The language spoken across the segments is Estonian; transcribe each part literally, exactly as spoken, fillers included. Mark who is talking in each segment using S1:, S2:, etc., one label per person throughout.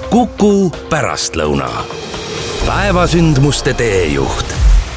S1: Kuku pärastlõuna. Päevasündmuste teejuht.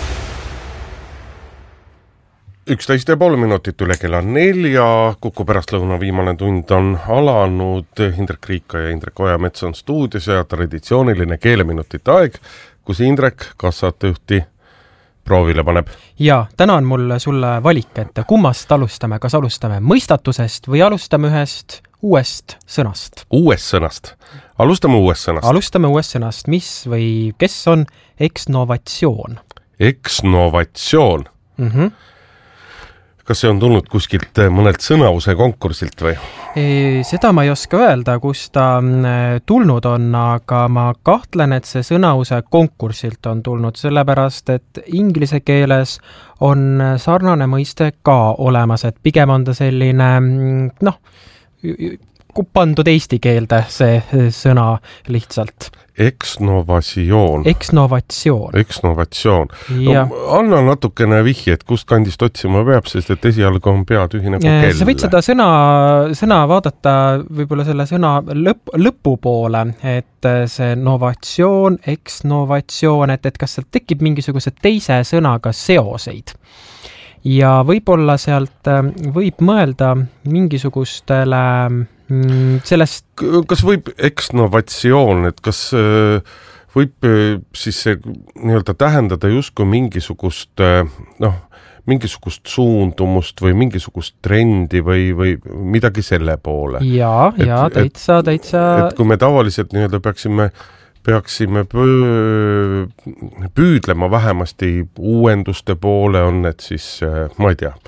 S1: üksteist ja pool minutit üle kella nelja. Kuku pärastlõuna viimane tund on alanud. Indrek Riika ja Indrek Ojamets on stuudios ja traditsiooniline keeleminutite aeg, kus Indrek kassatejuhti proovile paneb.
S2: Ja täna on mul sulle valik, et kummast alustame, kas alustame mõistatusest või alustame ühest uuest sõnast.
S1: Uuest sõnast. Alustame uuest sõnast.
S2: Alustame uuest sõnast, mis või kes on eksnovatsioon?
S1: Eksnovatsioon.
S2: Mm-hmm.
S1: Kas see on tulnud kuskilt mõnelt sõnavuse konkursilt või?
S2: E, seda ma ei oska öelda, kus ta tulnud on, aga ma kahtlen, et see sõnavuse konkursilt on tulnud, sellepärast, et inglise keeles on sarnane mõiste ka olemas, et pigem on ta selline, noh, pandud eesti keelde see sõna lihtsalt.
S1: Eksnovatsioon.
S2: Eksnovatsioon.
S1: Eksnovatsioon. No, anna natukene vihje, et kust kandist otsima peab, sest et esialgu on pea tühi nagu kell.
S2: Sa võid seda sõna, sõna vaadata võib-olla selle sõna lõpp, lõpu poole, et see novatsioon, eksnovatsioon, et, et kas sealt tekib mingisuguse teise sõnaga seoseid. Ja võib-olla sealt võib mõelda mingisugustele sellest...
S1: Kas võib eksnovatsioon, et kas võib siis see nii-öelda tähendada justkui mingisugust, noh, mingisugust suundumust või mingisugust trendi või, või midagi selle poole?
S2: Jaa, jaa, täitsa, täitsa...
S1: Et kui me tavaliselt nii-öelda peaksime peaksime püüdlema vähemasti uuenduste poole, on need siis, ma ei tea,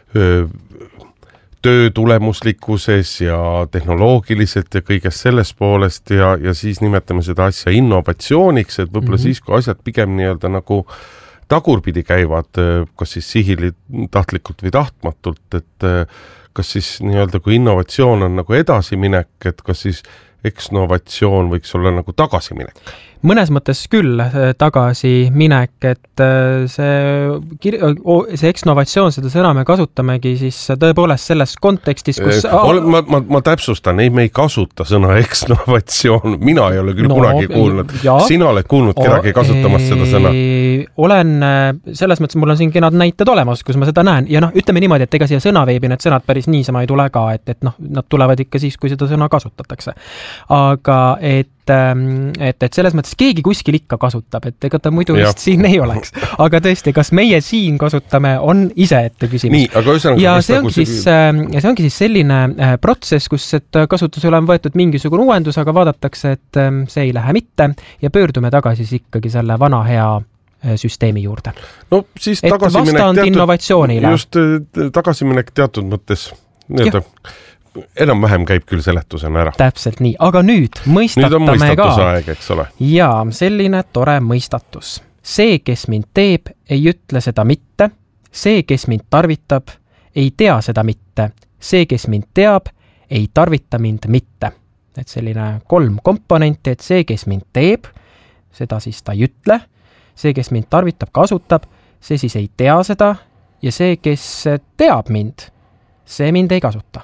S1: töö tulemuslikkuses ja tehnoloogiliselt ja kõigest sellest poolest ja, ja siis nimetame seda asja innovatsiooniks, et võib-olla mm-hmm. siis, kui asjad pigem nii-öelda nagu tagurpidi käivad, kas siis sihili tahtlikult või tahtmatult, et kas siis nii-öelda kui innovatsioon on nagu edasiminek, et kas siis eksnovatsioon võiks olla nagu tagasiminek?
S2: Mõnes mõttes küll tagasiminek, et see, see eksnovatsioon, seda sõna me kasutamegi siis tõepoolest selles kontekstis, kus...
S1: Ol, ma, ma, ma täpsustan, ei, me ei kasuta sõna eksnovatsioon, mina ei ole küll no, kunagi kuulnud. Ja. Sina oled kuulnud kedagi kasutamas seda sõna?
S2: Olen, selles mõttes mul on siin kenad näited olemas, kus ma seda näen ja noh, ütleme niimoodi, et ega siia sõnaveebi need sõnad päris niisama ei tule ka, et, et noh, nad tulevad ikka siis, kui seda sõna kasutatakse. Aga et et, et selles mõttes keegi kuskil ikka kasutab, et ega ta muidu vist siin ei oleks. Aga tõesti, kas meie siin kasutame, on ise ette küsimus.
S1: Nii, aga üsänagi,
S2: ja see ongi, siis, see ongi siis selline protsess, kus et kasutusele on võetud mingisugune uuendus, aga vaadatakse, et see ei lähe mitte ja pöördume tagasi siis ikkagi selle vana hea süsteemi juurde.
S1: No siis
S2: et
S1: tagasiminek
S2: vastand teatud, innovatsioonile.
S1: Just tasiminek teatud mõttes nii-öelda enam-vähem käib küll seletusena ära.
S2: Täpselt nii, aga nüüd mõistatame
S1: nüüd on mõistatuse aeg, eks ole.
S2: Jaa, selline tore mõistatus. See, kes mind teeb, ei ütle seda mitte. See, kes mind tarvitab, ei tea seda mitte. See, kes mind teab, ei tarvita mind mitte. Et selline kolm komponenti, et see, kes mind teeb, seda siis ta ei ütle. See, kes mind tarvitab, kasutab, see siis ei tea seda ja see, kes teab mind, see mind ei kasuta.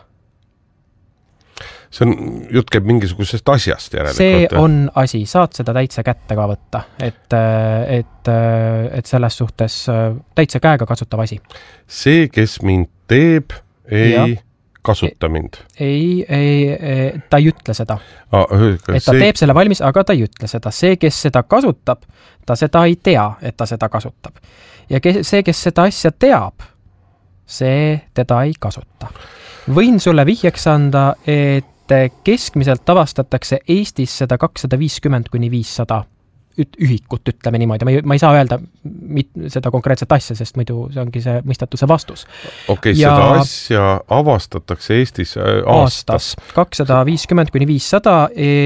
S1: See on, jutt käib mingisugusest asjast järelikult.
S2: See on asi, saad seda täitsa kätte ka võtta, et, et, et selles suhtes täitsa käega kasutav asi.
S1: See, kes mind teeb, ei ja. kasuta mind.
S2: Ei, ei, ta ei ütle seda.
S1: Ah,
S2: et ta see... teeb selle valmis, aga ta ei ütle seda. See, kes seda kasutab, ta seda ei tea, et ta seda kasutab. Ja see, kes seda asja teab, see teda ei kasuta. Võin sulle vihjeks anda, et keskmiselt avastatakse Eestis seda kakssada viiskümmend kuni viissada ühikut, ütleme niimoodi. Ma ei, ma ei saa öelda mit, seda konkreetset asja, sest muidu see ongi see mõistatuse vastus.
S1: Okei, okay, ja seda asja avastatakse Eestis aastas.
S2: Aastas. kakssada viiskümmend kuni viissada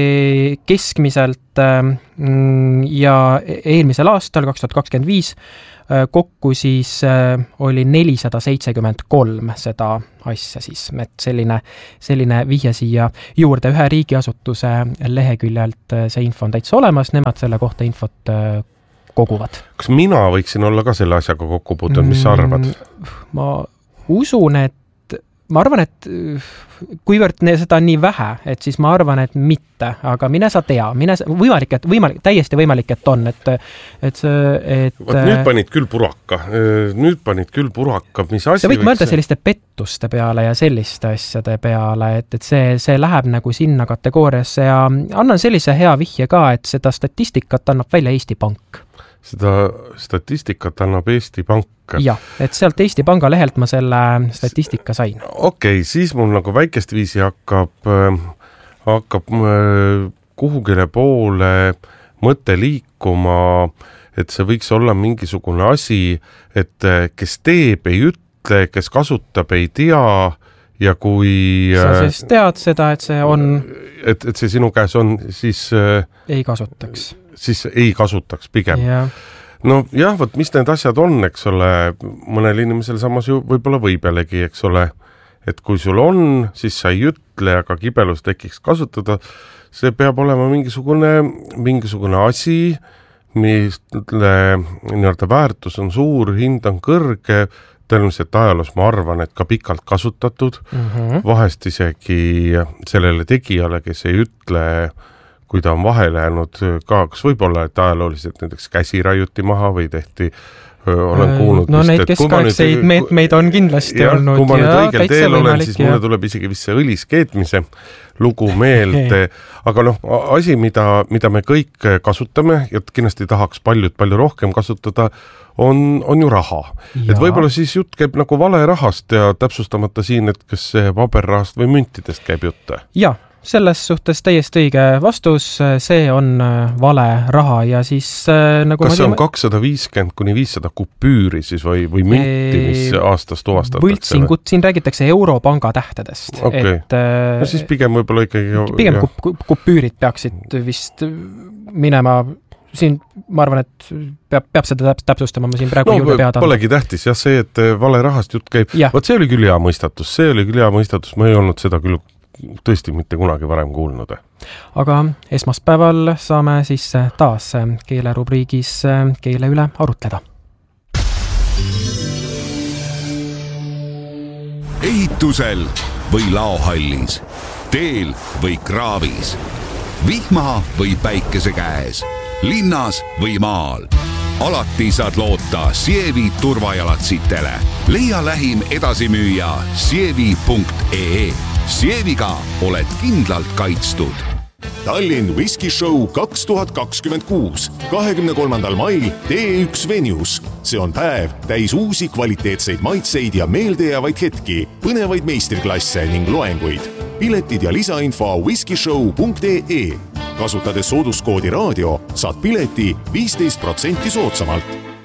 S2: keskmiselt ja eelmisel aastal, kaks tuhat kakskümmend viis, kokku siis oli nelisada seitsekümmend kolm seda asja siis, et selline, selline vihje siia juurde ühe riigiasutuse leheküljelt see info on täitsa olemas, nemad selle kohta infot koguvad.
S1: Kas mina võiksin olla ka selle asjaga kokku puutunud, mis sa arvad?
S2: Ma usun, et ma arvan, et kuivõrd seda on nii vähe, et siis ma arvan, et mitte, aga mine sa tea, mine sa, võimalik, et võimalik, täiesti võimalik, et on, et, et see, et...
S1: Vaat nüüd panid küll puraka, nüüd panid küll puraka, mis asi
S2: sa võid mõelda selliste pettuste peale ja selliste asjade peale, et, et see, see läheb nagu sinna kategooriasse ja annan sellise hea vihje ka, et seda statistikat annab välja Eesti Pank.
S1: Seda statistikat annab Eesti Pank.
S2: Jah, et sealt Eesti Panga lehelt ma selle statistika sain.
S1: Okei, okay, siis mul nagu väikest viisi hakkab, hakkab kuhugile poole mõte liikuma, et see võiks olla mingisugune asi, et kes teeb, ei ütle, kes kasutab, ei tea ja kui...
S2: Sa siis tead seda, et see on...
S1: Et, et see sinu käes on, siis...
S2: Ei kasutaks.
S1: Siis ei kasutaks pigem.
S2: Ja.
S1: No jah, võt, mis need asjad on, eks ole, mõnel inimesel samas ju võib-olla võib jällegi, eks ole, et kui sul on, siis sa ei ütle, aga kibelus tekiks kasutada, see peab olema mingisugune, mingisugune asi, mille nii-öelda väärtus on suur, hind on kõrge, tõenäoliselt ajaloos ma arvan, et ka pikalt kasutatud, mm-hmm. vahest isegi sellele tegijale, kes ei ütle, kui ta on vahele jäänud ka, kas võib-olla, et ajalooliselt näiteks käsi raiuti maha või tehti, olen kuulnud...
S2: No vist, neid keskaegseid meetmeid on kindlasti
S1: ja,
S2: olnud.
S1: Kui ma nüüd õigel teel olen, siis mulle tuleb isegi vist see õlis keetmise lugu meelde, aga noh, asi, mida, mida me kõik kasutame ja kindlasti tahaks paljud palju rohkem kasutada, on, on ju raha. Ja. Et võib-olla siis jutt käib nagu vale rahast ja täpsustamata siin, et kas see paberrahast või müntidest käib jutt?
S2: Jah. Selles suhtes täiesti õige vastus, see on vale raha ja siis nagu
S1: kas see on kakssada viiskümmend kuni viissada kupüüri siis või, või münti, mis aastast tuvastatakse?
S2: Võltsingut, siin räägitakse Europanga tähtedest.
S1: Okay. Et, no siis pigem võib-olla ikkagi...
S2: Pigem kup, kupüürid peaksid vist minema... Siin ma arvan, et peab, peab seda täpsustama, ma siin praegu
S1: no,
S2: juurde peada.
S1: Polegi tähtis, jah, see, et vale rahast jutt käib. Vaat see oli küll hea mõistatus, see oli küll hea mõistatus, ma ei olnud seda küll tõesti mitte kunagi varem kuulnud.
S2: Aga esmaspäeval saame siis taas keelerubriigis keele üle arutleda.
S3: Ehitusel või laohallis, teel või kraavis, vihma või päikese käes, linnas või maal. Alati saad loota Sievi turvajalatsitele. Leia lähim edasimüüja sievi punkt ee. Sieviga oled kindlalt kaitstud.
S4: Tallinn Whisky Show kaks tuhat kakskümmend kuus, kahekümne kolmandal mail T üks Venues. See on päev täis uusi kvaliteetseid maitseid ja meeldejäävaid hetki, põnevaid meistriklasse ning loenguid. Piletid ja lisainfo whiskyshow punkt ee. Kasutades sooduskoodi raadio, saad pileti viisteist protsenti soodsamalt.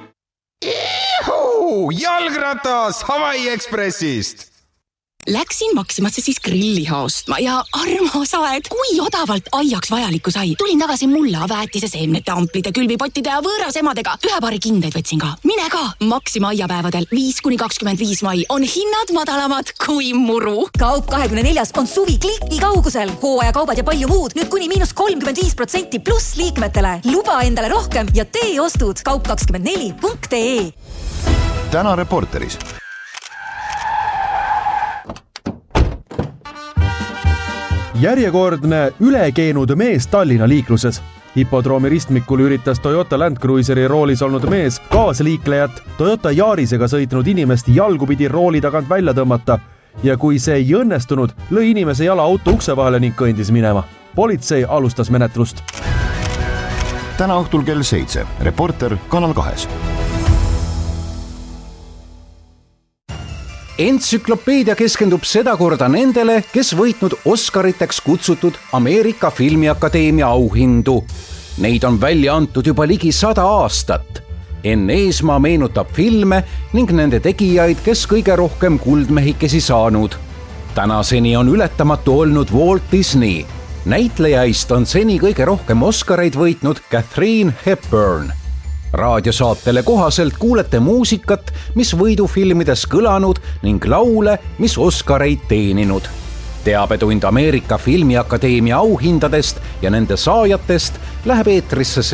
S5: Ihu! Jalgratas Hawaii Expressist!
S6: Läksin Maximasse siis grilliha ostma ja armas aed, kui odavalt aiaks vajalikku sai. Tulin tagasi mulla, väetise, seemnete, amplide, külvipottide ja võõras emadega. Ühe paari kindeid võtsin ka. Mine ka! Maxima aiapäevadel viis kuni kakskümmend viis mai on hinnad madalamad kui muru.
S7: Kaup kahekümne neljas on suvi kliki kaugusel. Hooajakaubad ja palju muud. Nüüd kuni miinus kolmkümmend viis protsenti pluss liikmetele. Luba endale rohkem ja tee ostud kaup kakskümmend neli punkt ee.
S8: Täna Reporteris.
S9: Järjekordne ülekeenud mees Tallinna liikluses. Hipodroomi ristmikul üritas Toyota Land Cruiseri roolis olnud mees kaasliiklejat Toyota Yarisega sõitnud inimest jalgupidi rooli tagant välja tõmmata ja kui see ei õnnestunud, lõi inimese jala auto ukse vahele ning kõndis minema. Politsei alustas menetlust.
S8: Täna õhtul kell seitse. Reporter Kanal kahes.
S10: Entsüklopeedia keskendub sedakorda nendele, kes võitnud Oscariteks kutsutud Ameerika Filmiakadeemia auhindu. Neid on välja antud juba ligi sada aastat. Enn Eesmaa meenutab filme ning nende tegijaid, kes kõige rohkem kuldmehikesi saanud. Tänaseni on ületamatu olnud Walt Disney. Näitlejaist on seni kõige rohkem Oscareid võitnud Katharine Hepburn. Raadiosaatele kohaselt kuulete muusikat, mis võidufilmides kõlanud ning laule, mis Oscareid teeninud. Teabetund Ameerika Filmiakadeemia auhindadest ja nende saajatest läheb eetrisse